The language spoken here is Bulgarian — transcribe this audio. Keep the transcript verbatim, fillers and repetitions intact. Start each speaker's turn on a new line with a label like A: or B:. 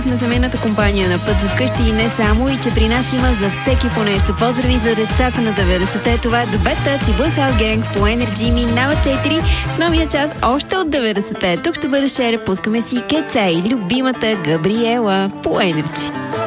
A: че сме семейната компания на Път за вкъщи и не само, и че при нас има за всеки по нещо. Поздрави за децата на деветдесетте. Това е The Bad Touch и Bloodhound Gang по Energy. Минава четири в новия час още от деветдесетте. Тук ще бъде Шере, пускаме си Кеца и любимата Габриела по Energy.